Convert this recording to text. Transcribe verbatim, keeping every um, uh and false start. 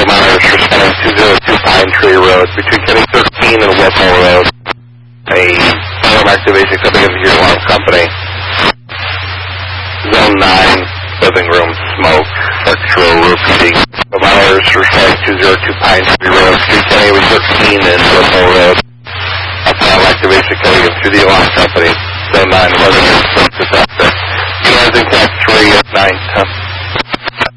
monitors for Center two oh two Pine Tree Road between Kenny thirteen and Whipple Road. A alarm activation coming into your alarm company. Zone nine, living room, smoke, structural roof heating. The monitors for Center two oh two Pine Tree Road between Kenny thirteen and Whipple Road. Alarm activation coming in through the alarm